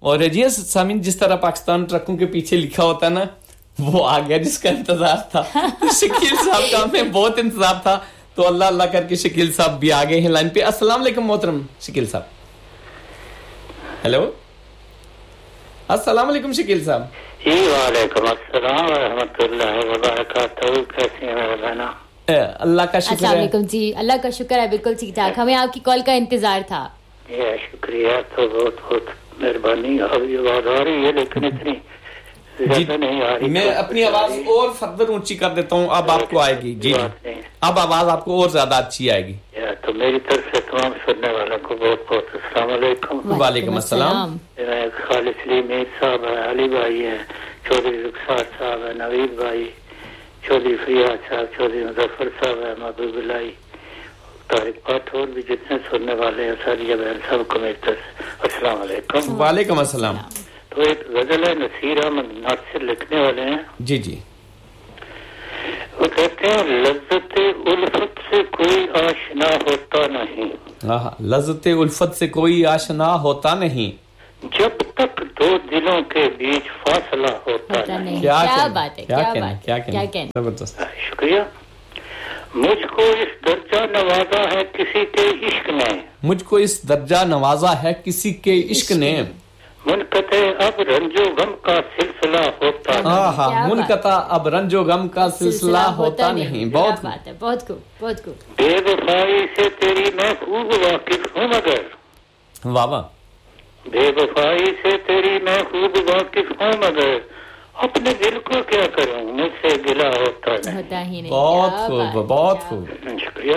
और रजिया सामीन जिस तरह पाकिस्तान ट्रकों के पीछे लिखा होता है ना, वो आ गया जिसका इंतजार था। शकील साहब का हमें बहुत इंतजार था, तो अल्लाह अल्लाह करके शकील साहब भी आ गए हैं लाइन पे। अस्सलाम वालेकुम मोहतरम शकील साहब। हेलो, अस्सलाम वालेकुम शकील साहब। जी वालेकुम अस्सलाम व रहमतुल्लाहि व बरकातहू। कैसे हैं मेरे बहना? अल्लाह का शुक्र है। अस्सलाम वालेकुम जी, अल्लाह का शुक्र है, बिल्कुल ठीक ठाक। हमें आपकी कॉल का इंतजार था। ये शुक्रिया, तो बहुत बहुत मेहरबानी। अब ये आवाज आ रही है लेकिन इतनी ज्यादा नहीं आ रही। मैं अपनी आवाज और फर्दर ऊंची कर देता हूँ, अब आपको आएगी। जी अब आवाज आपको और ज्यादा अच्छी आएगी। तो मेरी तरफ से तमाम सुनने वालों को बहुत बहुत अस्सलाम वालेकुम। वालेकुम अस्सलाम। खालिद सलीम मीर साहब है, अली भाई है, चौधरी रुखसार साहब है, नवीद भाई, चौधरी फरियाद साहब, चौधरी मुजफ्फर साहब है, महबूबुल्लाह, तारिक पाठ, और भी जितने सुनने वाले हैं सारिया बहन सबको मेरी तरफ से अस्सलाम वालेकुम। वालेकुम अस्सलाम। तो एक गजल है, नसीर अहमद नासिर लिखने वाले हैं। जी जी। वो कहते हैं लज्जते उल्फत से कोई आशना होता नहीं। हाँ, लज्जते उल्फत से कोई आशना होता नहीं, जब तक दो दिलों के बीच फासला होता नहीं। क्या बात है, क्या जबरदस्त। शुक्रिया। मुझको इस दर्जा नवाजा है किसी के इश्क ने, मुझको इस दर्जा नवाजा है किसी के इश्क ने, मुनकते अब रंजो गम का सिलसिला होता नहीं। हाँ, मुनकता अब रंजो गम का सिलसिला होता नहीं। बहुत बात है, बहुत खूब, बहुत खूब। बेवफाई से तेरी मैं खूब वाकिफ हूँ मगर, वाह वाह, बेवफाई से तेरी मैं खूब वाकिफ हूँ मगर, अपने दिल को क्या करूं मुझसे गिला होता नहीं। बहुत खूब, बहुत खूब, शुक्रिया।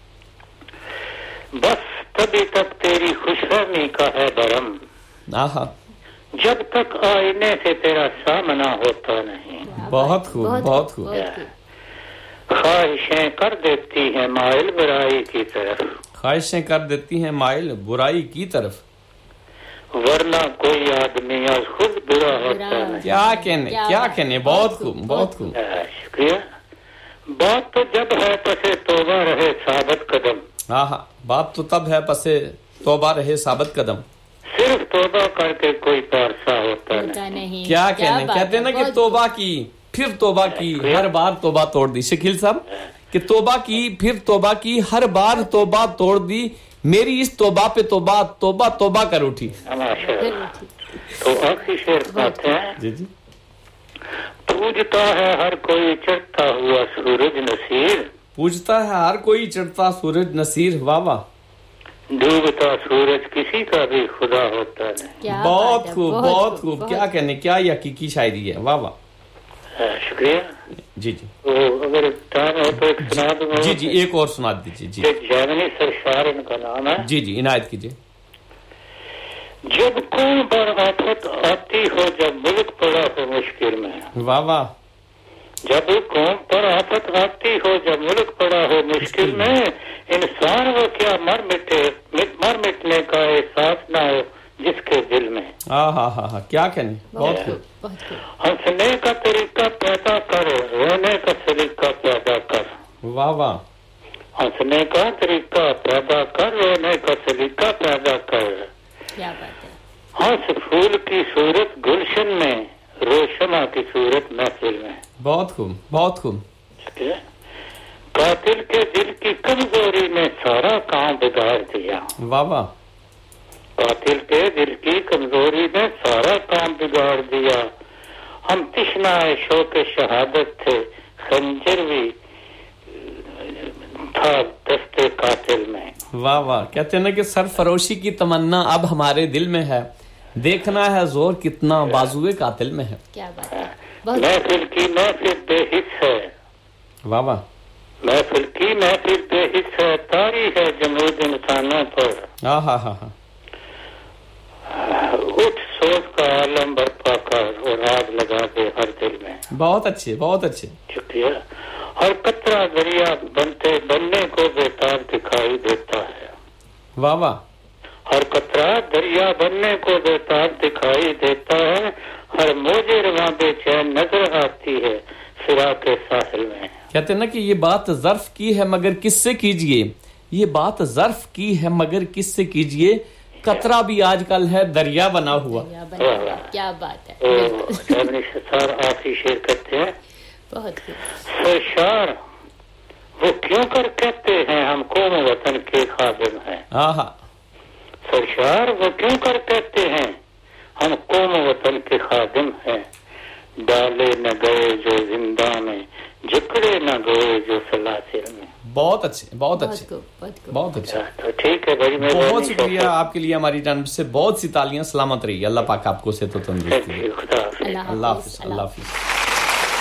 बस तभी तक तेरी खुशफहमी का है भरम, जब तक आईने से तेरा सामना होता नहीं। बहुत खूब, बहुत खूब। ख्वाहिशें कर देती हैं माइल बुराई की तरफ, ख्वाहिशें कर देती हैं माइल बुराई की तरफ, वरना कोई आदमी आज खुद बुरा होता नहीं। क्या कहने। बहुत खूब, बहुत खूब। शुक्रिया। बात तो जब है पसे तौबा रहे साबित कदम। हाँ, बात तो तब है पसे तौबा रहे साबित कदम, सिर्फ तौबा करके कोई पारसा होता नहीं। क्या कहते हैं ना कि तौबा की फिर तौबा की, हर बार तौबा तोड़ दी। शकील साहब कि तौबा की फिर तौबा की, हर बार तौबा तोड़ दी, मेरी इस तौबा पे तौबा तौबा तौबा कर उठी। तो आखिरी शेर कहते हैं। जी जी। पूजता है हर कोई चढ़ता हुआ सूरज नसीर, पूजता है हर कोई चढ़ता सूरज नसीर। वाह वाह। डूबता सूरज किसी का भी खुदा होता नहीं। बहुत खूब, बहुत खूब। क्या कहने, क्या हकीकी शायरी है। वाह वाह, शुक्रिया। जी जी। तो अगर टाइम हो तो एक सुना दूंगा। जी जी, एक और सुना दीजिए। जी, जैमनी सरशार इनका नाम है। जी जी, इनायत कीजिए। जब कौन पर आफत आती हो, जब मुल्क पड़ा हो मुश्किल में। वाह वाह। जब कौन पर आफत आती हो, जब मुल्क पड़ा हो मुश्किल में, इंसान वो क्या मर मिटने का एहसास ना हो जिसके दिल में। हाँ, क्या कहने। बहुत खूब। हंसने का तरीका पैदा कर, रोने का सलीका पैदा कर। वाह वाह। हंसने का तरीका पैदा कर, रोने का सलीका पैदा कर। क्या बात है। हंस फूल की सूरत गुलशन में, रोशमा की सूरत महफिल में। बहुत खूब, बहुत खूब। कातिल के दिल की कमजोरी में सारा काम बिगाड़ दिया। वाह वाह। कातिल के दिल की कमजोरी में सारा काम बिगाड़ दिया। हम तिश्नाए शौक शहादत थे, खंजर भी था दस्ते कातिल में। वाह वाह। कहते हैं ना कि सरफरोशी की तमन्ना अब हमारे दिल में है, देखना है जोर कितना बाजुए कातिल में है। क्या बात है। महफिल की महफिल बेहिस है। वाह वाह। महफिल की महफिल बेहिस है, तारी है जमूद इंसानों पर। हाँ। उठ सोच का आलम बर्पा कर और आग लगा दे हर दिल में। बहुत अच्छे, बहुत अच्छे। शुक्रिया। हर कतरा दरिया बनने को बेताब दिखाई देता है। वाह वाह। हर कतरा दरिया बनने को बेताब दिखाई देता है, हर मौजे रवां बेचैन नजर आती है सिरा के साहिल में। कहते हैं ना कि ये बात ज़र्फ की है मगर किससे कीजिए, ये बात ज़र्फ की है मगर किससे कीजिए, कतरा भी आजकल है दरिया बना हुआ। क्या बात है। सर आप ही शेयर करते हैं बहुत सरशार वो क्यों कर कहते हैं हम कौम वतन के खादिम हैं। सरशार वो क्यों कर कहते हैं हम कौम वतन के खादिम हैं। डाले न गए जो जिंदा में जिक्रे न गए जो सलासिल में। बहुत अच्छे बहुत अच्छे बहुत अच्छे। तो ठीक है भाई बहुत शुक्रिया आपके लिए हमारी जानब से बहुत सी तालियां। सलामत रहिए। अल्लाह पाक आपको से तो तंदुरुस्ती दे। अल्लाह हाफिज।